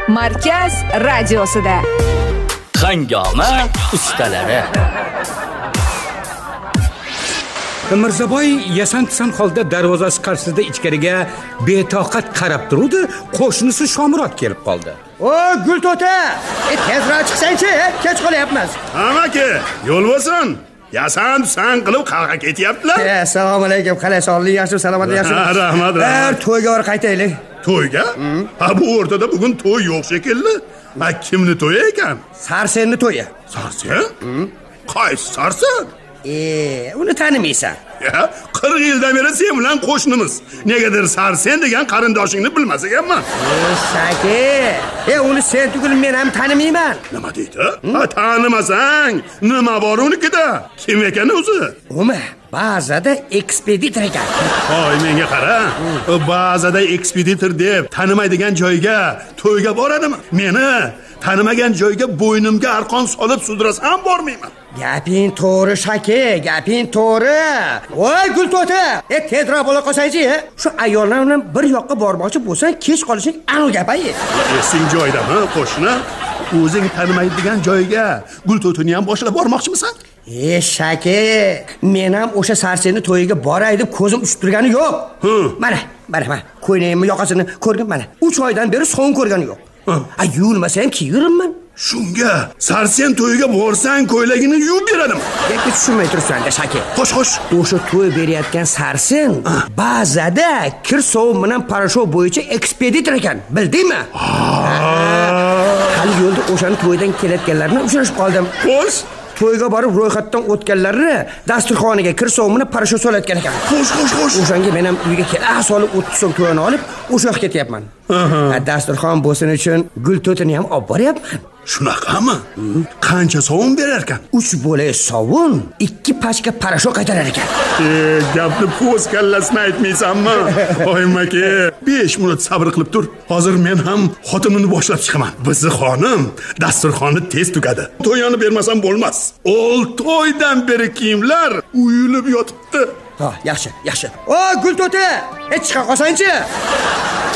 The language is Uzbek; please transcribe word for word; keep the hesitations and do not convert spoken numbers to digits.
Markaz radiosida. Hangoma ustalari. Mirzaboy yasantisan holda darvozasi qarshisida ichkariga betoqat qarab turdi. Qo'shnisi Shomurod kelib qoldi. "O, Gulto'ta, e, tezroq chiqsang-chi, kech qolyapmiz." Amaki, yo'l bo'lsin. Yasantisan qilib qarg'a ketyaptilar. Assalomu alaykum. Qalay sog'lik, yaxshimi, salomat yaxshimi? Rahmat, rahmat. To'yga borib qaytaylik. To'yga? Ha, bu o'rtada bugun to'y yo'q shekilli. Ha, kimni to'yi ekan? Sarsenni to'yi. Sarsen? Qaysi Sarsen? E, uni tanimaysan. Ya, qirq yildan beri sen bilan qo'shnimiz. Negadir Sarsen degan qarindoshingni bilmas ekanman. Eshaki. E, uni sen tugul men ham tanimayman. Nima deydi? Ha, tanimasang, nima bor unikida? Kim ekan o'zi? Umi, ba'zida ekspeditor ekan. Hoy, menga qara. Ba'zida ekspeditor deb tanimaydigan joyga to'yga boradimi? Meni tanimagan joyga bo'ynimga arqon solib sudrasam bormayman. Gaping to'g'ri, Shaki, gaping to'g'ri. Voy Gulto'ta, e tezroq bo'la qolsang-chi, shu ayollar bilan bir yoqqa bormoqchi bo'lsang, kech qolishing aniq gap-ay. Esing joydami, qo'shni? O'zing tanimaydigan joyga Gulto'tini ham boshlab bormoqchimisan? E Shaki, men ham o'sha Sarsenni to'yiga boray deb ko'zim uchib turgani yo'q. Mana, mana, mana, ko'ynagimni yoqasini ko'rdim mana. uch oydan beri so'ng ko'rgani yo'q. A yuvmasa ham kiyirman. Shunga Sarsen to'yiga borsang ko'ylagini yuvib beradim. Gapga tushunmay tursan-da, Shaki. Xo'sh, xo'sh. O'sha to'y berayotgan Sarsen ba'zida kir sovun bilan parashov bo'yicha ekspeditor ekan, bildingmi? Hali yo'lda o'shani to'ydan kelayotganlarni uchrashib qoldim. Xo'sh. To'yga borib ro'yxatdan o'tganlarni dasturxoniga kir sovun bilan parashov solayotgan ekan. Xo'sh, xo'sh, xo'sh. O'shanga men ham uyga kelib solib o'ttiz so'm to'yini olib, o'sha yoqqa ketyapman. Dasturxon bo'lsin uchun Gulto'tini ham olib boryapman. Shunaqami? Qancha sovun berar ekan? uch bo'lak sovun, ikki pachka parashov qaytarar ekan. E, gapni po'z kallasini aytmaysanmi? Oyimaki, besh minut sabr qilib tur. Hozir men ham xotinimni boshlab chiqaman. Bizni xonim dasturxonni tez tugadi. To'yini bermasam bo'lmas. olti oydan beri kiyimlar uyilib yotibdi. Ha, yaxshi, yaxshi. O, Gulto'ta, hech chiqa qolsang-chi.